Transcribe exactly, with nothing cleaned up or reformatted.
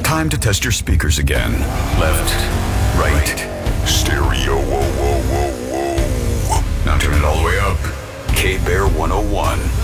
Time to test your speakers again. Left, right, stereo. Whoa, whoa, whoa, whoa. Now turn it all the way up. K-Bear one oh one.